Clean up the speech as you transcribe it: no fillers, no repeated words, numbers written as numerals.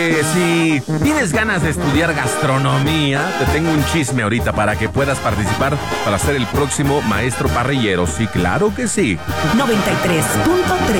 Si tienes ganas de estudiar gastronomía, te tengo un chisme ahorita para que puedas participar para ser el próximo maestro parrillero. Sí, claro que sí. 93.3